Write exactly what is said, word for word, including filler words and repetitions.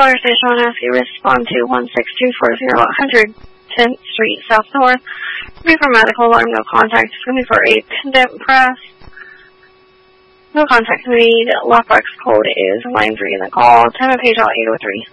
Caller station one ask you respond to one six two four zero one hundred tenth Street South North. Be for medical alarm, no contact. It's going to be for a pendant press. No contact need. Lockbox code is line three in the call. Time of page out eight oh three.